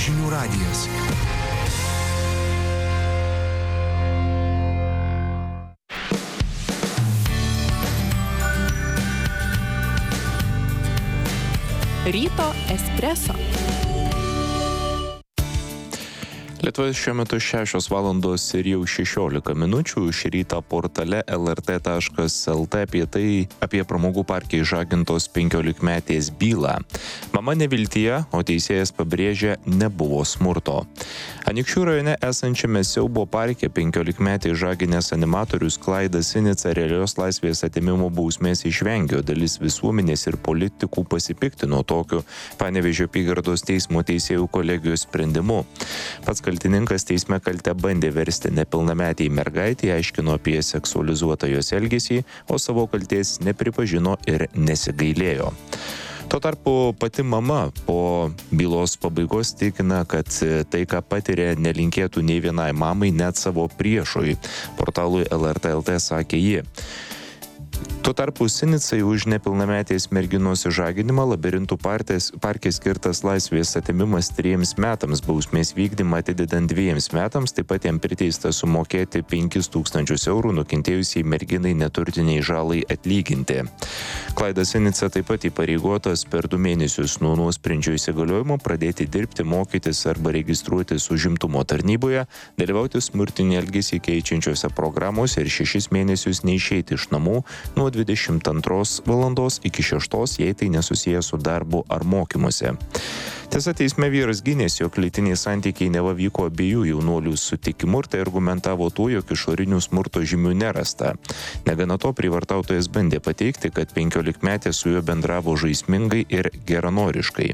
Žinių radijas. Ryto espreso. Lietuvoje šiuo metu 6 valandos ir jau 16 minučių. Šį rytą portale lrt.lt apie pramogų parke išžagintos 15-metės bylą. Mama neviltyje, o teisėjas pabrėžia, nebuvo smurto. Anykščių rajone esančiame siaubo parke 15-metį išžaginęs animatorius Klaidas Sinica realios laisvės atėmimo bausmės išvengė, dalis visuomenės ir politikų pasipiktino tokiu Panevėžio apygardos teismo teisėjų kolegijos sprendimu. Pats kaltininkas teisme kaltę bandė versti nepilnametei mergaitei, aiškino apie seksualizuotą jos elgesį, o savo kaltės nepripažino ir nesigailėjo. Tuo tarpu pati mama po bylos pabaigos tikina, kad tai, ką patiria, nelinkėtų nei vienai mamai, net savo priešui. Portalui LRT.lt sakė ji. Tuo tarpu Sinicai už nepilnametės merginos išžaginimą Labirintų parke skirtas laisvės atėmimas 3 metams, bausmės vykdymą atidedant 2 metams, taip pat jam priteista sumokėti 5 000 eurų nukentėjusiai merginai neturtiniai žalai atlyginti. Klaidas Sinica taip pat įpareigotas per 2 mėnesius nuo nuosprendžio įsigaliojimo pradėti dirbti, mokytis arba registruotis užimtumo tarnyboje, dalyvauti smurtinį elgesį keičiančiose programose ir 6 mėnesius neišeiti iš namų nuo 22 valandos iki 6, jei tai nesusiję su darbu ar mokymuose. Tiesa, teisme vyras gynėsi, jog lytiniai santykiai neva vyko abiejų jaunuolių sutikimu ir tai argumentavo tuo, jog išorinių smurto žymių nerasta. Negana to, prievartautojas bandė pateikti, kad 15-metė su juo bendravo žaismingai ir geranoriškai.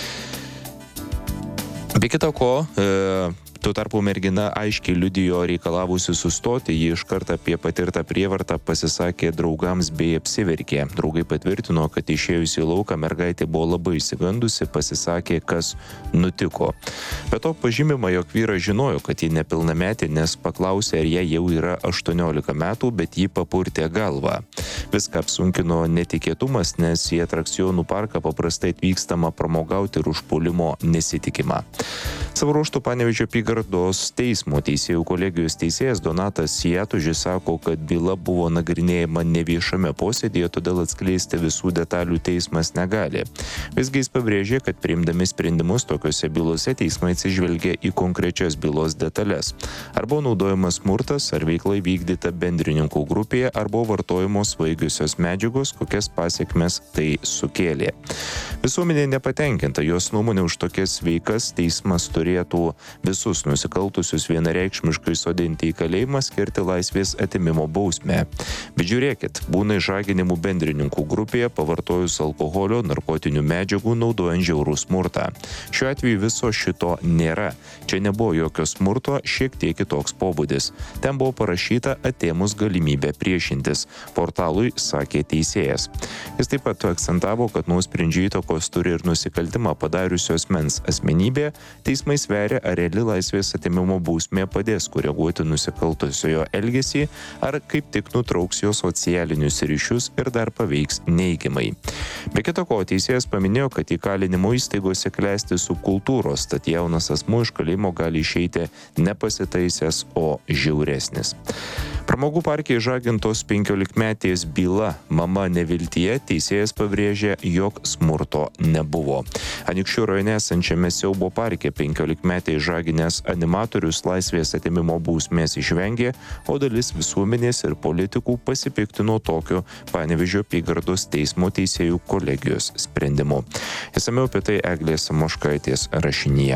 Be kita ko, tuo tarpu mergina aiškiai liudijo reikalavusi sustoti, ji iškart apie patirtą prievartą pasisakė draugams bei apsiverkė. Draugai patvirtino, kad išėjusi į lauką mergaitė buvo labai išsigandusi, pasisakė, kas nutiko. Be to pažymima, jog vyras žinojo, kad ji nepilnametė, nes paklausė, ar jai jau yra 18 metų, bet ji papurtė galvą. Viską apsunkino netikėtumas, nes į atrakcionų parką paprastai atvykstama pramogauti ir užpuolimo nesitikima. Savo ruožtu Panevėžio apygardos teismo teisėjų kolegijos teisėjas Donatas Siatužis sako, kad byla buvo nagrinėjama neviešame posėdėje, todėl atskleisti visų detalių teismas negali. Visgi jis pabrėžė, kad priimdami sprendimus tokiuose bylose teismai atsižvelgia į konkrečias bylos detalės. Ar buvo naudojamas smurtas, ar veikla vykdyta bendrininkų grupėje, ar buvo vartojamos svaigiosios medžiagos, kokias pasekmes tai sukėlė. Visuomenė nepatenkinta, jos nuomonė už tokias veikas teismas turėtų visus nusikaltusius vienareikšmiškai sodinti į kalėjimą, skirti laisvės atėmimo bausmę. Bet žiūrėkit, būna išžaginimų bendrininkų grupėje pavartojus alkoholio, narkotinių medžiagų, naudojant žiaurų smurtą. Šiuo atveju viso šito nėra. Čia nebuvo jokio smurto, šiek tiek kitoks pobūdis. Ten buvo parašyta atėmus galimybę priešintis. Portalui sakė teisėjas. Jis taip pat akcentavo, kad nuosprendžio įtakos turi ir nusikaltimą padariusios asmens asmenybė. Teismai sveria, ar reali laisvės atėmimo bausmė padės koreguoti nusikaltusiojo elgesį, ar kaip tik nutrauks jo socialinius ryšius ir dar paveiks neigiamai. Be kita ko, teisėjas paminėjo, kad įkalinimo įstaigose klesti subkultūros, tad jaunas asmuo iš kalėjimo gali išeiti nepasitaisęs, o žiauresnis. Pramogų parke išžagintos 15-metės byla Mama neviltyje teisėjas pabrėžė, jog smurto nebuvo. Anykščių rajone esančiame siaubo parke 15-metį išžaginęs animatorius laisvės atėmimo bausmės išvengė, o dalis visuomenės ir politikų pasipiktino tokiu Panevėžio apygardos teismo teisėjų kolegijos sprendimu. Išsamiau apie tai Eglės Samoškaitės rašinyje.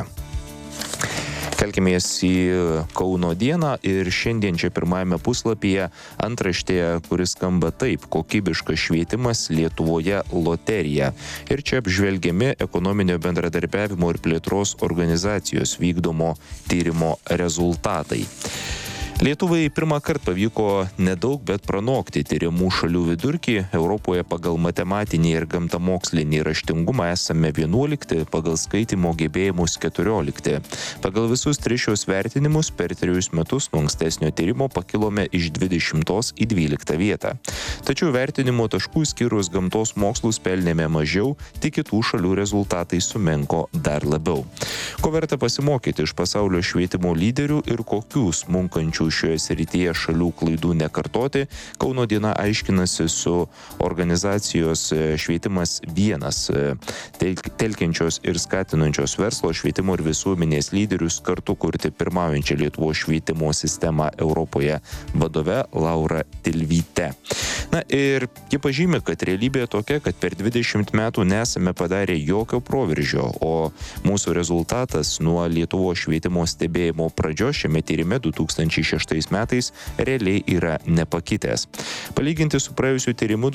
Kelkimės į Kauno dieną ir šiandien čia pirmajame puslapyje antraštėje, kuris skamba taip: kokybiškas švietimas Lietuvoje loterija. Ir čia apžvelgiami ekonominio bendradarbiavimo ir plėtros organizacijos vykdomo tyrimo rezultatai. Lietuvai pirmą kartą pavyko nedaug, bet pranokti tyrimų šalių vidurkį. Europoje pagal matematinį ir gamtamokslinį raštingumą esame 11, pagal skaitimo gebėjimus 14. Pagal visus 3 šios vertinimus per 3 metus nuo ankstesnio tyrimo pakilome iš 20 į 12 vietą. Tačiau vertinimo taškų skyrus gamtos mokslus pelnėme mažiau, tik kitų šalių rezultatai sumenko dar labiau. Ko verta pasimokyti iš pasaulio švietimo lyderių ir kokių smunkančių šioje srityje šalių klaidų nekartoti, Kauno diena aiškinasi su organizacijos Švietimas vienas, telkiančios ir skatinančios verslo, švietimo ir visuomenės lyderius kartu kurti pirmaujančią Lietuvos švietimo sistemą Europoje vadove Laura Tilvyte. Na ir ji pažymi, kad realybė tokia, kad per 20 metų nesame padarę jokio proveržio, o mūsų rezultatas nuo Lietuvos švietimo stebėjimo pradžios šiame tyrime 2006 metais realiai yra nepakitęs. Palyginti su praėjusiu tyrimu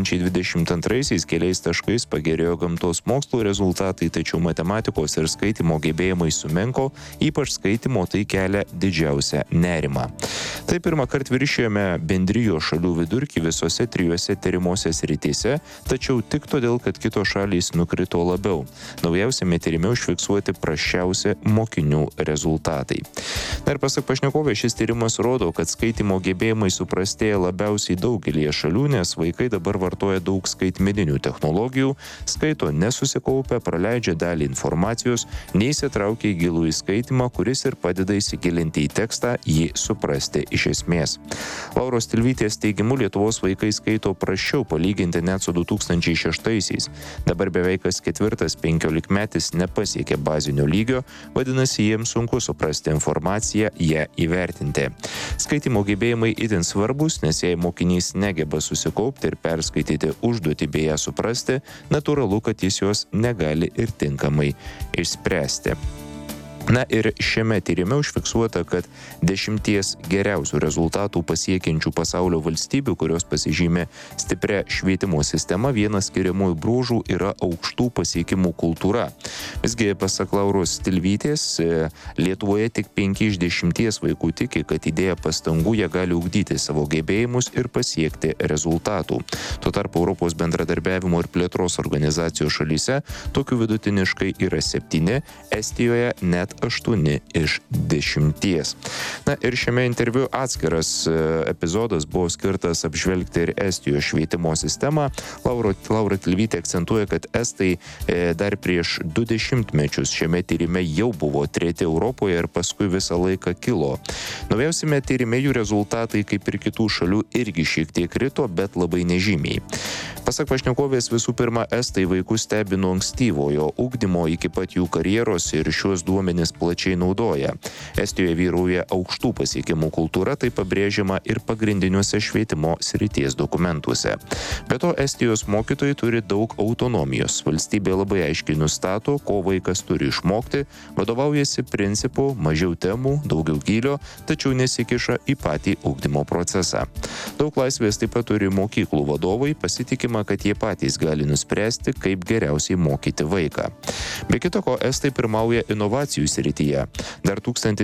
2022 keliais taškais pagerėjo gamtos mokslų rezultatai, tačiau matematikos ir skaitimo gebėjimai sumenko, ypač skaitimo tai kelia didžiausią nerimą. Tai pirmą kartą viršijome bendrijos šalių vidurkį visose 3 tyrimuose srityse, tačiau tik todėl, kad kitos šalys nukrito labiau. Naujausiame tyrime užfiksuoti prasčiausi mokinių rezultatai. Ir pasak pašnekovė, šis tyrimas rodo, kad skaitimo gebėjimai suprastėja labiausiai daugelėje šalių, nes vaikai dabar vartoja daug skaitmeninių technologijų, skaito nesusikaupę, praleidžia dalį informacijos, neįsitraukia į gilų įskaitimą, kuris ir padeda įsigilinti į tekstą, jį suprasti iš esmės. Lauros Tilvytės teigimu, Lietuvos vaikai skaito prasčiau palyginti net su 2006-aisiais. Dabar beveik kas 4 15-metis nepasiekė bazinio lygio, vadinasi, jiems sunku suprasti informaciją, ją įvertinti. Skaitimo gebėjimai itin svarbus, nes jei mokinys negeba susikaupti ir perskaityti užduotį bei ją suprasti, natūralu, kad jis jos negali ir tinkamai išspręsti. Na ir šiame tyrime užfiksuota, kad 10 geriausių rezultatų pasiekiančių pasaulio valstybių, kurios pasižymė stipria švietimo sistema, vienas skiriamųjų bruožų yra aukštų pasiekimų kultūra. Visgi, pasak Lauros Tilvytės, Lietuvoje tik 5 iš 10 vaikų tiki, kad įdėję pastangų jie gali ugdyti savo gebėjimus ir pasiekti rezultatų. Tuo tarpu Europos bendradarbiavimo ir plėtros organizacijos šalyse tokių vidutiniškai yra 7, Estijoje net 8 iš 10. Na ir šiame interviu atskiras epizodas buvo skirtas apžvelgti ir Estijos švietimo sistemą. Laura Tilvytė akcentuoja, kad estai dar prieš 20 mečius šiame tyrime jau buvo 3 Europoje ir paskui visą laiką kilo. Naujausiame tyrime jų rezultatai, kaip ir kitų šalių, irgi šiek tiek krito, bet labai nežymiai. Pasak pašnekovės, visų pirma, estai vaikus stebi nuo ankstyvojo ugdymo iki pat jų karjeros ir šiuos duomenis plačiai naudoja. Estijoje vyrauja aukštų pasiekimų kultūra, tai pabrėžiama ir pagrindiniuose švietimo srities dokumentuose. Be to, Estijos mokytojai turi daug autonomijos. Valstybė labai aiškiai nustato, ko vaikas turi išmokti, vadovaujasi principu mažiau temų, daugiau gylio, tačiau nesikiša į patį ugdymo procesą. Daug laisvės taip pat turi mokyklų vadovai, pasitikima, kad jie patys gali nuspręsti, kaip geriausiai mokyti vaiką. Be kita ko, estai pirmauja inovacijų srityje. Dar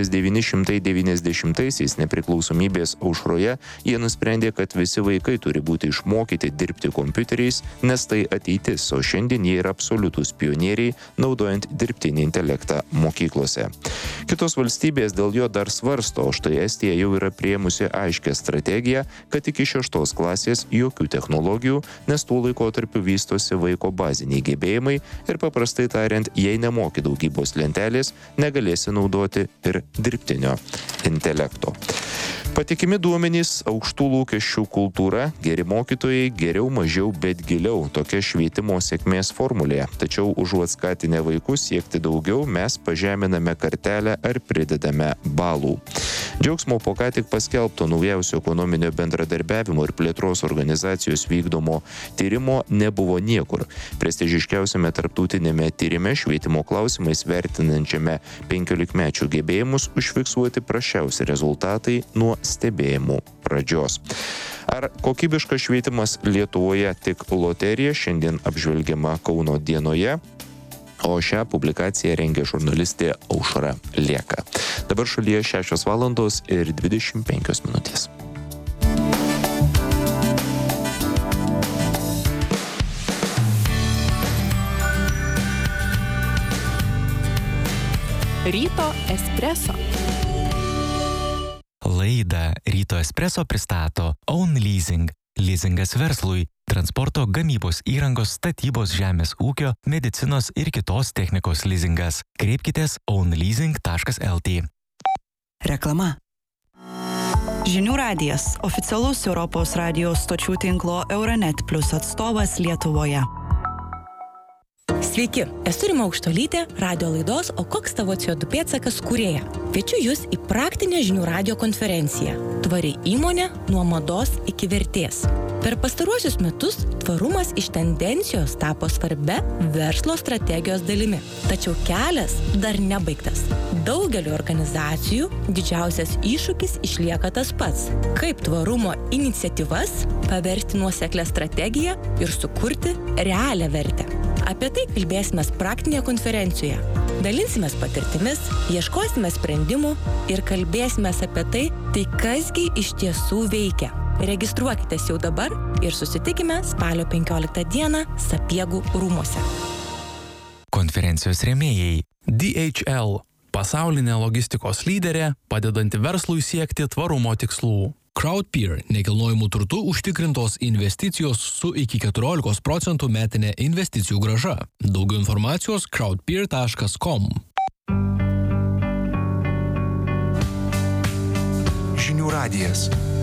1990-aisiais nepriklausomybės aušroje jie nusprendė, kad visi vaikai turi būti išmokyti dirbti kompiuteriais, nes tai ateitis, o šiandien jie yra absoliutūs pionieriai, naudojant dirbtinį intelektą mokyklose. Kitos valstybės dėl jo dar svarsto, o štai Estija jau yra priėmusi aiškę strategiją, kad iki 6 klasės jokių technologijų, nes tuo laikotarpiu vystosi vaiko baziniai gebėjimai ir paprastai tariant, jei nemoki daugybos lentelės, negalėsi naudoti ir dirbtinio intelekto. Patikimi duomenys, aukštų lūkesčių kultūra, geri mokytojai, geriau, mažiau, bet giliau. Tokia švietimo sėkmės formulė. Tačiau užuot skatinę vaikus siekti daugiau, mes pažeminame kartelę ar pridedame balų. Džiaugsmo po ką tik paskelbto naujausio ekonominio bendradarbiavimo ir plėtros organizacijos vykdomo tyrimo nebuvo niekur. Prestižiškiausiame tarptautinėme tyrime švietimo klausimais vertinančiame 15-mečių gebėjimus užfiksuoti prasčiausi rezultatai nuo stebėjimų pradžios. Ar kokybiškas švietimas Lietuvoje tik loterija, šiandien apžvelgiama Kauno dienoje. O šią publikaciją rengė žurnalistė Aušra Lėka. Dabar šalyje 6:25. Ryto espreso. Laidą Ryto espreso pristato Own Leasing. Leasingas verslui, transporto, gamybos įrangos, statybos, žemės ūkio, medicinos ir kitos technikos leasingas. Kreipkitės ownleasing.lt. Reklama. Žinių radijas – oficialus Europos radijos stočių tinklo Euronet Plus atstovas Lietuvoje. Sveiki, esu Rima Aukštuolytė, radio laidos O koks tavo CO2 pėdsakas kūrėja. Kviečiu jūs į praktinę žinių radijo konferenciją Tvari įmonė nuo mados iki vertės. Per pastaruosius metus tvarumas iš tendencijos tapo svarbia verslo strategijos dalimi. Tačiau kelias dar nebaigtas. Daugeliu organizacijų didžiausias iššūkis išlieka tas pats. Kaip tvarumo iniciatyvas paversti nuoseklią strategiją ir sukurti realią vertę. Apie tai kalbėsime praktinėje konferencijoje. Dalinsimės patirtimis, ieškosime sprendimų ir kalbėsime apie tai kasgi iš tiesų veikia. Registruokitės jau dabar ir susitikime spalio 15 dieną Sapiegų rūmuose. Konferencijos rėmėjai. DHL – pasaulinė logistikos lyderė, padedanti verslui siekti tvarumo tikslų. Crowdpeer – nekilnojamų turtų užtikrintos investicijos su iki 14% metinė investicijų grąža. Daugiau informacijos crowdpeer.com. Žinių radijas.